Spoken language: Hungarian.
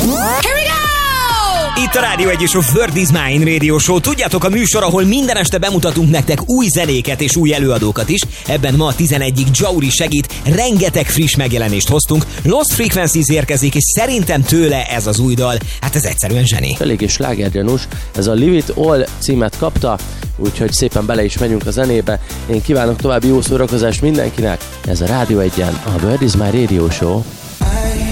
Itt a Rádió 1 és a World is Mine Radio Show. Tudjátok, a műsor, ahol minden este bemutatunk nektek új zenéket és új előadókat is. Ebben ma a 11. Jauri segít, rengeteg friss megjelenést hoztunk. Lost Frequencies érkezik, és szerintem tőle ez az új dal. Hát ez egyszerűen zseni. Eléggé slágergyanús, ez a Live It All címet kapta, úgyhogy szépen bele is megyünk a zenébe. Én kívánok további jó szórakozást mindenkinek. Ez a Rádió 1-en, a World is Mine Radio Show.